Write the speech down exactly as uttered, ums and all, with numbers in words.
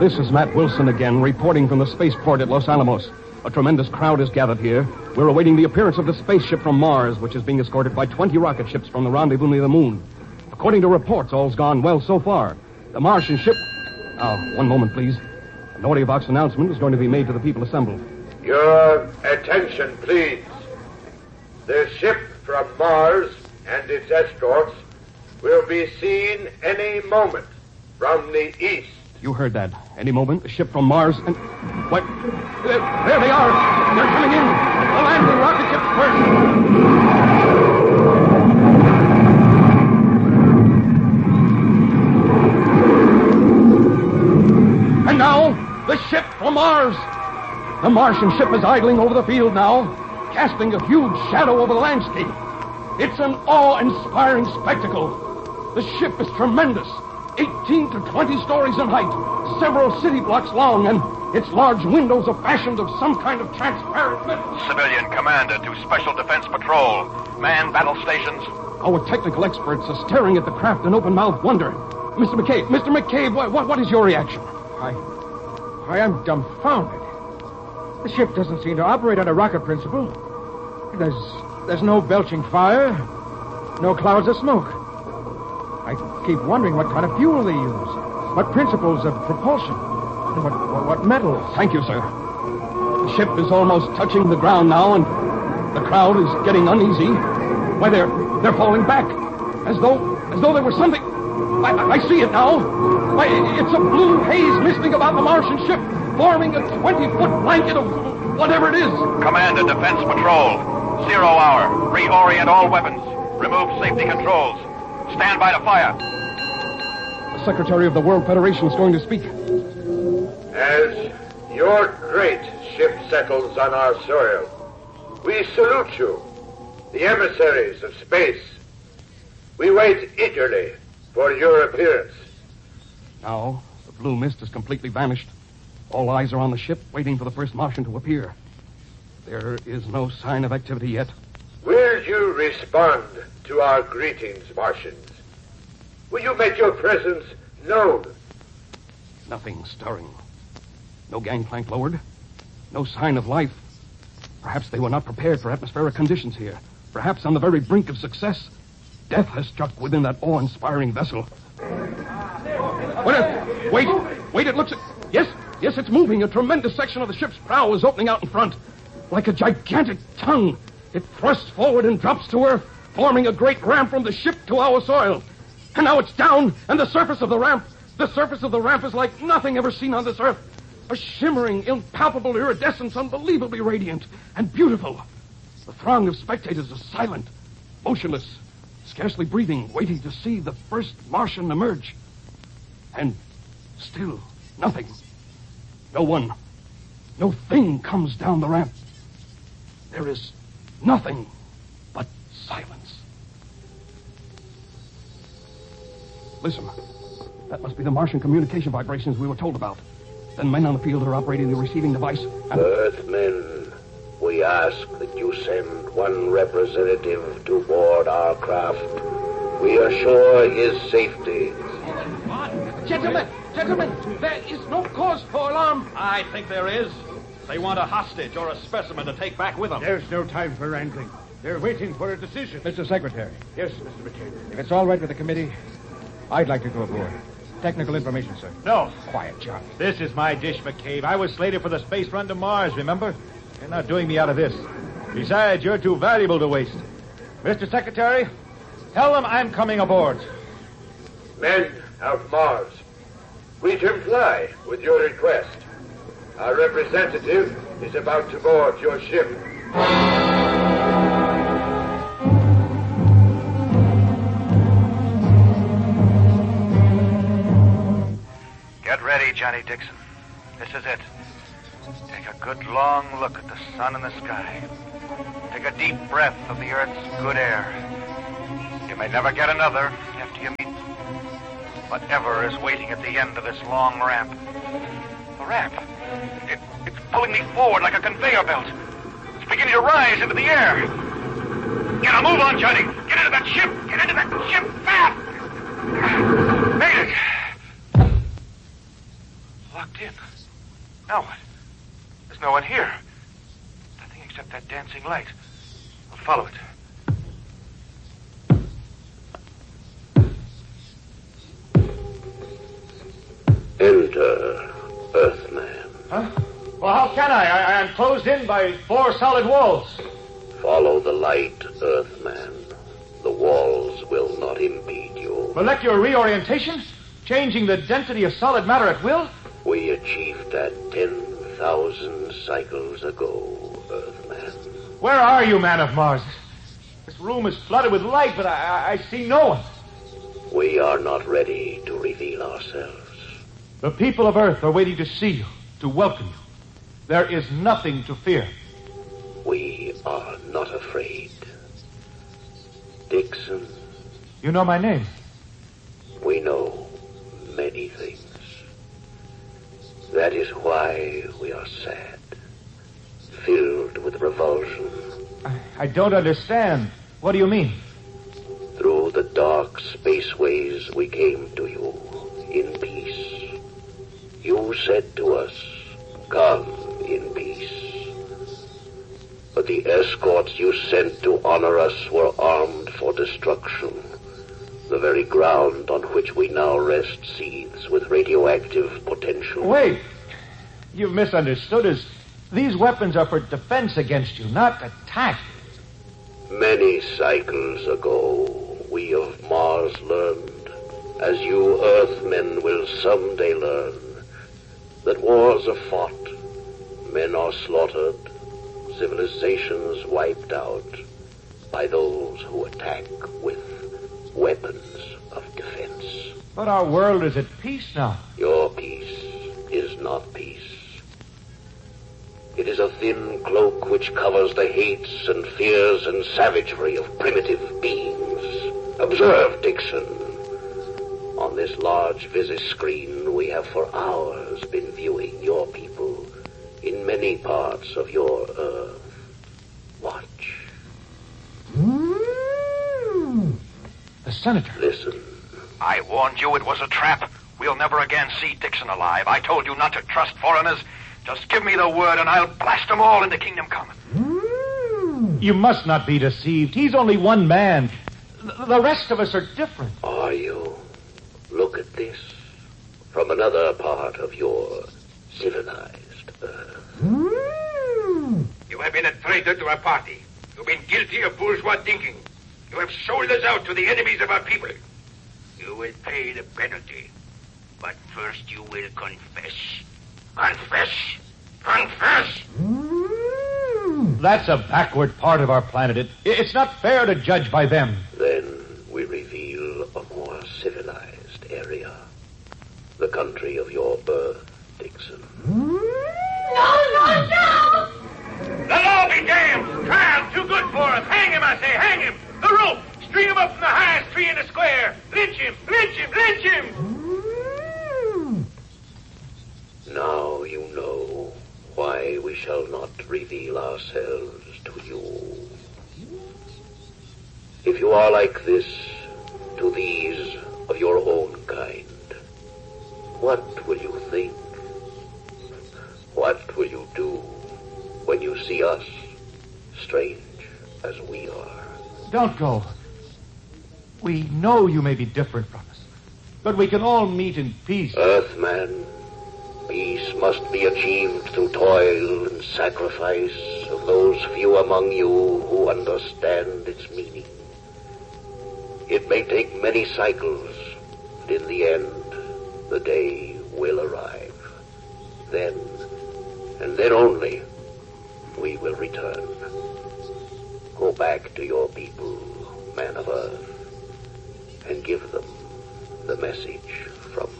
This is Matt Wilson again, reporting from the spaceport at Los Alamos. A tremendous crowd is gathered here. We're awaiting the appearance of the spaceship from Mars, which is being escorted by twenty rocket ships from the rendezvous near the moon. According to reports, all's gone well so far. The Martian ship... Oh, one moment, please. An audio box announcement is going to be made to the people assembled. Your attention, please. The ship from Mars and its escorts will be seen any moment from the east. You heard that. Any moment, a ship from Mars and... What? There, there they are. They're coming in. The landing rocket ship first. And now, the ship from Mars. The Martian ship is idling over the field now, casting a huge shadow over the landscape. It's an awe-inspiring spectacle. The ship is tremendous. eighteen to twenty stories in height, several city blocks long, and its large windows are fashioned of some kind of transparent metal. Civilian commander to Special Defense Patrol. Man battle stations. Our technical experts are staring at the craft in open-mouthed wonder. Mister McCabe, Mister McCabe, what, what, what is your reaction? I... I am dumbfounded. The ship doesn't seem to operate on a rocket principle. There's... there's no belching fire, no clouds of smoke. I keep wondering what kind of fuel they use, what principles of propulsion, and what, what, what metals. Thank you, sir. The ship is almost touching the ground now, and the crowd is getting uneasy. Why, they're they're falling back, as though as though there was something. I, I see it now. Why, it's a blue haze misting about the Martian ship, forming a twenty-foot blanket of whatever it is. Commander, Defense Patrol. Zero hour. Reorient all weapons. Remove safety controls. Stand by to fire. The Secretary of the World Federation is going to speak. As your great ship settles on our soil, we salute you, the emissaries of space. We wait eagerly for your appearance. Now, the blue mist has completely vanished. All eyes are on the ship, waiting for the first Martian to appear. There is no sign of activity yet. Will you respond to our greetings, Martians? Will you make your presence known? Nothing stirring. No gangplank lowered. No sign of life. Perhaps they were not prepared for atmospheric conditions here. Perhaps on the very brink of success, death has struck within that awe-inspiring vessel. Wait, wait, wait, it looks... Yes, yes, it's moving. A tremendous section of the ship's prow is opening out in front. Like a gigantic tongue, it thrusts forward and drops to earth, forming a great ramp from the ship to our soil. And now it's down, and the surface of the ramp, the surface of the ramp is like nothing ever seen on this earth. A shimmering, impalpable iridescence, unbelievably radiant and beautiful. The throng of spectators is silent, motionless, scarcely breathing, waiting to see the first Martian emerge. And still, nothing. No one, no thing comes down the ramp. There is nothing but silence. Listen, that must be the Martian communication vibrations we were told about. Then men on the field are operating the receiving device. And... Earthmen, we ask that you send one representative to board our craft. We assure his safety. Gentlemen, gentlemen, there is no cause for alarm. I think there is. They want a hostage or a specimen to take back with them. There's no time for wrangling. They're waiting for a decision. Mister Secretary. Yes, Mister McCabe. If it's all right with the committee, I'd like to go aboard. Technical information, sir. No. Quiet, Charlie. This is my dish, McCabe. I was slated for the space run to Mars, remember? You're not doing me out of this. Besides, you're too valuable to waste. Mister Secretary, tell them I'm coming aboard. Men of Mars, we comply with your request. Our representative is about to board your ship. Get ready, Johnny Dixon. This is it. Take a good long look at the sun and the sky. Take a deep breath of the Earth's good air. You may never get another after you meet whatever is waiting at the end of this long ramp. The ramp? It, it's pulling me forward like a conveyor belt. It's beginning to rise into the air. Get a move on, Johnny. Get into that ship. Get into that ship fast. Made it. Look. looked in. Now what? There's no one here. Nothing except that dancing light. I'll follow it. Enter, Earthman. Huh? Well, how can I? I? I am closed in by four solid walls. Follow the light, Earthman. The walls will not impede you. Molecular reorientation? Changing the density of solid matter at will? We achieved that ten thousand cycles ago, Earthman. Where are you, man of Mars? This room is flooded with light, but I, I, I see no one. We are not ready to reveal ourselves. The people of Earth are waiting to see you, to welcome you. There is nothing to fear. We are not afraid. Dixon. You know my name? We know many things. That is why we are sad, filled with revulsion. I, I don't understand. What do you mean? Through the dark spaceways we came to you in peace. You said to us, come in peace. But the escorts you sent to honor us were armed for destruction. The very ground on which we now rest seethes with radioactive potential. Wait. You've misunderstood us. These weapons are for defense against you, not attack. Many cycles ago, we of Mars learned, as you Earthmen will someday learn, that wars are fought, men are slaughtered, civilizations wiped out by those who attack with weapons of defense. But our world is at peace now. Your peace is not peace. It is a thin cloak which covers the hates and fears and savagery of primitive beings. Observe, Dixon. On this large visi-screen, we have for hours been viewing your people in many parts of your Earth. Watch. Mm. The Senator. Listen. I warned you it was a trap. We'll never again see Dixon alive. I told you not to trust foreigners. Just give me the word and I'll blast them all into Kingdom Come. Mm. You must not be deceived. He's only one man. The rest of us are different. Are you? Look at this. From another part of your civilized Earth. Mm. You have been a traitor to our party. You've been guilty of bourgeois thinking. You have sold us out to the enemies of our people. You will pay the penalty. But first you will confess. Confess! Confess! Mm. That's a backward part of our planet. It, it's not fair to judge by them. Then we reveal a more civilized area. The country of your birth, Dixon. Mm. No, no, no! The law be damned! Trial too good for us. Hang him, I say, hang him! The rope! String him up from the highest tree in the square! Lynch him! Lynch him! Lynch him! Mm. Now you know why we shall not reveal ourselves to you. If you are like this to these of your own kind, what will you think? What will you do when you see us, strange as we are? Don't go. We know you may be different from us, but we can all meet in peace. Earthman, peace must be achieved through toil and sacrifice of those few among you who understand its meaning. It may take many cycles, but in the end, the day will arrive. Then, and then only, we will return. Go back to your people, man of Earth, and give them the message from